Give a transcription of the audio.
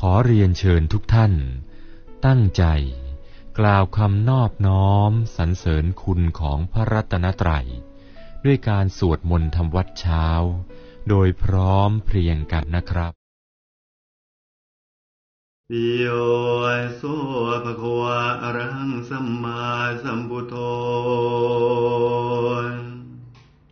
อเรียนเชิญทุกท่านตั้งใจกล่าวคำนอบน้อมสรรเสริญคุณของพระรัตนตรัยด้วยการสวดมนต์ทำวัดเช้าโดยพร้อมเพรียงกันนะครับโยโสภควาอะระหังสัมมาสัมพุทโธ